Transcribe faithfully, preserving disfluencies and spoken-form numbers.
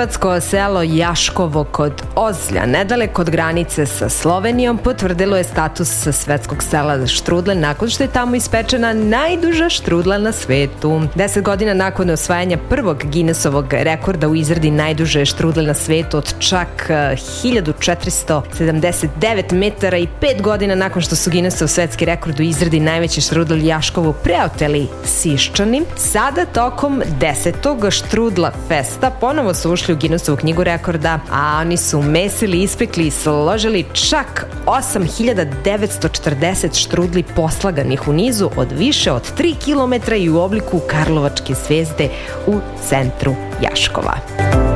hrvatsko selo Jaškovo kod Ozlja, nedaleko od granice sa Slovenijom, potvrdilo je status svetskog sela za štrudle nakon što je tamo ispečena najduža štrudla na svetu. Deset godina nakon osvajanja prvog Guinnessovog rekorda u izradi najduže štrudle na svetu od čak hiljadu četiristo sedamdeset devet metara i pet godina nakon što su Guinnessov svetski rekord u izradi najveći štrudl Jaškovu preoteli Siščani, sada tokom desetog štrudla festa ponovo su ušli u Guinnessovu knjigu rekorda, a oni su mesili, ispekli i složili čak osam hiljada devetsto četrdeset štrudli poslaganih u nizu od više od tri kilometra i u obliku karlovačke zvezde u centru Jaškova.